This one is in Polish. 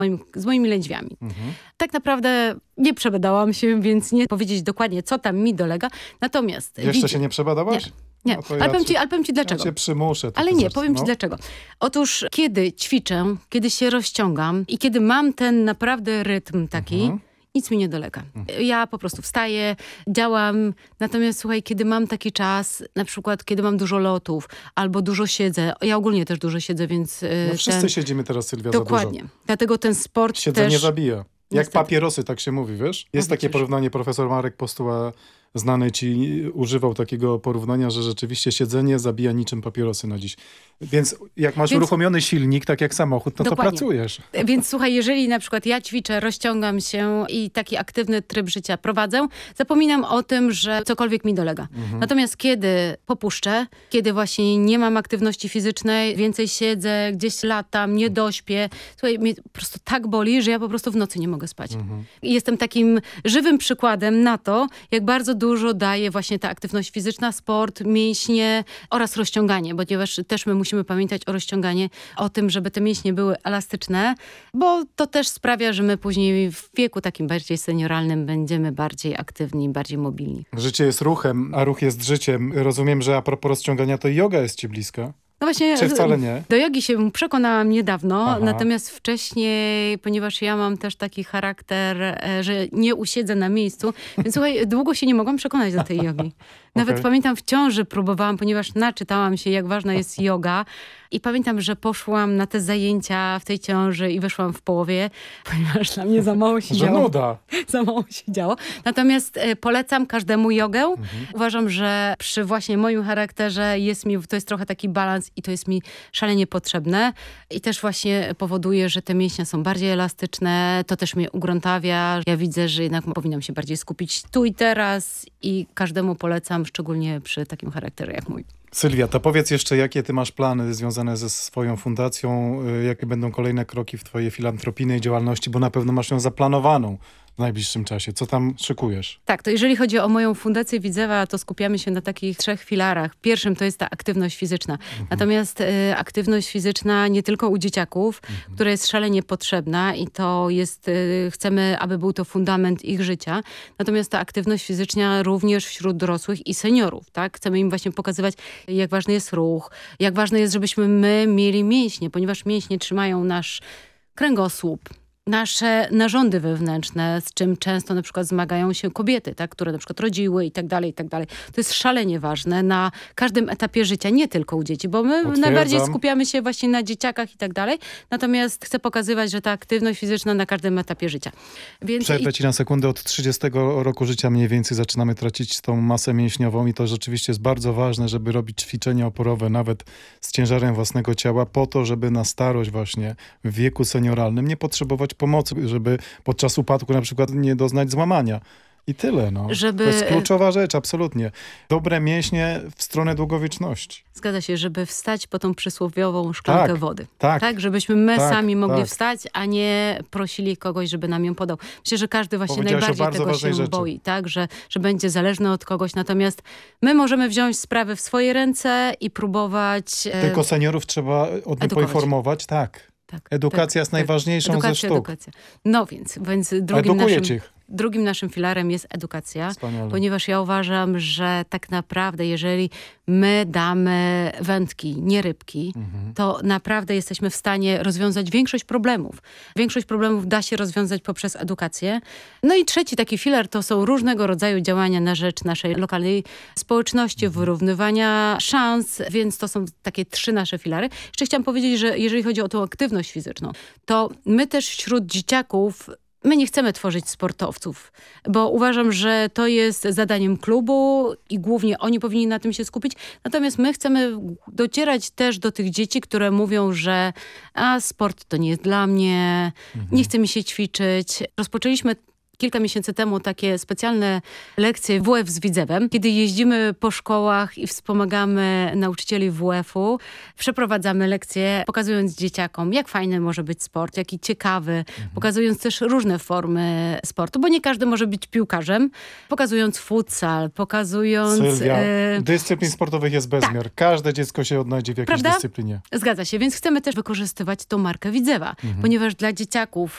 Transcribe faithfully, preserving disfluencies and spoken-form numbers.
moim, z moimi lędźwiami. Mhm. Tak naprawdę nie przebadałam się, więc nie powiedzieć dokładnie, co tam mi dolega. Natomiast... Jeszcze widzę, się nie przebadałaś? Nie. Nie, No to ale, ja powiem cię, ci, ale powiem ci dlaczego. Ja cię przymuszę. Ale nie, zaraz, powiem ci no. dlaczego. Otóż kiedy ćwiczę, kiedy się rozciągam i kiedy mam ten naprawdę rytm taki, Mhm. nic mi nie dolega. Ja po prostu wstaję, działam, natomiast słuchaj, kiedy mam taki czas, na przykład kiedy mam dużo lotów albo dużo siedzę, ja ogólnie też dużo siedzę, więc... No wszyscy ten... siedzimy teraz, Sylwia, Dokładnie. za dużo. Dlatego ten sport Siedzenie też... zabija. Jak Niestety. papierosy, tak się mówi, wiesz? Jest No takie widzisz. porównanie, profesor Marek Postuła, znany ci, używał takiego porównania, że rzeczywiście siedzenie zabija niczym papierosy na dziś. Więc jak masz Więc- uruchomiony silnik, tak jak samochód, no Dokładnie. to pracujesz. Więc słuchaj, jeżeli na przykład ja ćwiczę, rozciągam się i taki aktywny tryb życia prowadzę, zapominam o tym, że cokolwiek mi dolega. Mhm. Natomiast kiedy popuszczę, kiedy właśnie nie mam aktywności fizycznej, więcej siedzę, gdzieś latam, nie dośpię, słuchaj, mnie po prostu tak boli, że ja po prostu w nocy nie mogę spać. Mhm. I jestem takim żywym przykładem na to, jak bardzo dużo daje właśnie ta aktywność fizyczna, sport, mięśnie oraz rozciąganie, ponieważ też my musimy pamiętać o rozciąganiu, o tym, żeby te mięśnie były elastyczne, bo to też sprawia, że my później w wieku takim bardziej senioralnym będziemy bardziej aktywni, bardziej mobilni. Życie jest ruchem, a ruch jest życiem. Rozumiem, że a propos rozciągania, to yoga jest ci bliska. No właśnie, Czy wcale nie? do jogi się przekonałam niedawno, Aha. natomiast wcześniej, ponieważ ja mam też taki charakter, e, że nie usiedzę na miejscu, więc słuchaj, długo się nie mogłam przekonać do tej jogi. Nawet Okej. pamiętam, w ciąży próbowałam, ponieważ naczytałam się, jak ważna jest yoga i pamiętam, że poszłam na te zajęcia w tej ciąży i wyszłam w połowie, ponieważ dla mnie za mało się Że działo. nuda. Za mało się działo. Natomiast e, polecam każdemu jogę. Mhm. Uważam, że przy właśnie moim charakterze jest mi, to jest trochę taki balans i to jest mi szalenie potrzebne. I też właśnie powoduje, że te mięśnie są bardziej elastyczne. To też mnie ugruntawia. Ja widzę, że jednak powinnam się bardziej skupić tu i teraz i każdemu polecam, szczególnie przy takim charakterze jak mój. Sylwia, to powiedz jeszcze, jakie ty masz plany związane ze swoją fundacją, y, jakie będą kolejne kroki w twojej filantropijnej działalności, bo na pewno masz ją zaplanowaną w najbliższym czasie. Co tam szykujesz? Tak, to jeżeli chodzi o moją Fundację Widzewa, to skupiamy się na takich trzech filarach. Pierwszym to jest ta aktywność fizyczna. Mhm. Natomiast y, aktywność fizyczna nie tylko u dzieciaków, Mhm. która jest szalenie potrzebna i to jest, y, chcemy, aby był to fundament ich życia. Natomiast ta aktywność fizyczna również wśród dorosłych i seniorów, tak? Chcemy im właśnie pokazywać, jak ważny jest ruch, jak ważne jest, żebyśmy my mieli mięśnie, ponieważ mięśnie trzymają nasz kręgosłup, nasze narządy wewnętrzne, z czym często na przykład zmagają się kobiety, tak, które na przykład rodziły i tak dalej, i tak dalej. To jest szalenie ważne na każdym etapie życia, nie tylko u dzieci, bo my Potwierdzam. najbardziej skupiamy się właśnie na dzieciakach i tak dalej. Natomiast chcę pokazywać, że ta aktywność fizyczna na każdym etapie życia. Więc Przerwę ci na sekundę. Od trzydziestego roku życia mniej więcej zaczynamy tracić tą masę mięśniową i to rzeczywiście jest bardzo ważne, żeby robić ćwiczenia oporowe nawet z ciężarem własnego ciała po to, żeby na starość właśnie w wieku senioralnym nie potrzebować pomocy, żeby podczas upadku na przykład nie doznać złamania. I tyle, no. Żeby- To jest kluczowa rzecz, absolutnie. Dobre mięśnie w stronę długowieczności. zgadza się, żeby wstać po tą przysłowiową szklankę Tak, wody. tak. Tak, żebyśmy my Tak, sami mogli tak. wstać, a nie prosili kogoś, żeby nam ją podał. Myślę, że każdy właśnie Powiedziałaś o najbardziej bardzo tego ważnej się rzeczy. boi, tak, że, że będzie zależny od kogoś. Natomiast my możemy wziąć sprawę w swoje ręce i próbować... e, Tylko seniorów trzeba o tym edukować. poinformować, tak. tak, Edukacja tak, jest tak. najważniejszą edukacja, ze sztuk. Edukacja. No więc, więc drugim Edukujecie naszym, ich. drugim naszym filarem jest edukacja. Wspaniale. Ponieważ ja uważam, że tak naprawdę, jeżeli my damy wędki, nie rybki, Mhm. to naprawdę jesteśmy w stanie rozwiązać większość problemów. Większość problemów da się rozwiązać poprzez edukację. No i trzeci taki filar to są różnego rodzaju działania na rzecz naszej lokalnej społeczności, Mhm. wyrównywania szans, więc to są takie trzy nasze filary. Jeszcze chciałam powiedzieć, że jeżeli chodzi o tą aktywność fizyczną, to my też wśród dzieciaków my nie chcemy tworzyć sportowców, bo uważam, że to jest zadaniem klubu i głównie oni powinni na tym się skupić. Natomiast my chcemy docierać też do tych dzieci, które mówią, że a sport to nie jest dla mnie, nie chce mi się ćwiczyć. Rozpoczęliśmy kilka miesięcy temu takie specjalne lekcje W F z Widzewem, kiedy jeździmy po szkołach i wspomagamy nauczycieli W F-u. Przeprowadzamy lekcje, pokazując dzieciakom, jak fajny może być sport, jaki ciekawy, Mhm. pokazując też różne formy sportu, bo nie każdy może być piłkarzem, pokazując futsal, pokazując... Sylwia, e, dyscyplin sportowych jest bezmiar. Każde dziecko się odnajdzie w jakiejś Prawda? dyscyplinie. Zgadza się, więc chcemy też wykorzystywać tą markę Widzewa, Mhm. ponieważ dla dzieciaków